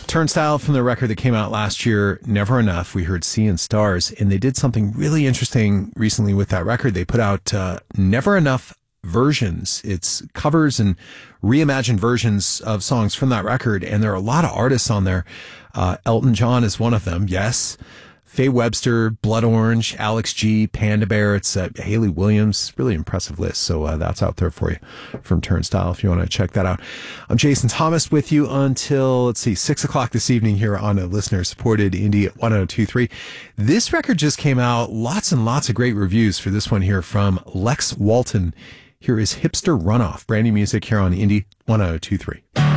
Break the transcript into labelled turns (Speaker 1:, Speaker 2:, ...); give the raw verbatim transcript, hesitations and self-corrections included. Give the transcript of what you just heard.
Speaker 1: Turnstile from the record that came out last year, Never Enough. We heard Sea and Stars, and they did something really interesting recently with that record. They put out uh, Never Enough versions. It's covers and reimagined versions of songs from that record, and there are a lot of artists on there. Uh, Elton John is one of them, yes. Faye Webster, Blood Orange, Alex G, Panda Bear. It's uh, Haley Williams. Really impressive list. So uh, that's out there for you from Turnstile if you want to check that out. I'm Jason Thomas with you until, let's see, six o'clock this evening here on a listener-supported Indie one oh two point three. This record just came out. Lots and lots of great reviews for this one here from Lex Walton. Here is Hipster Runoff. Brand new music here on Indie one oh two point three.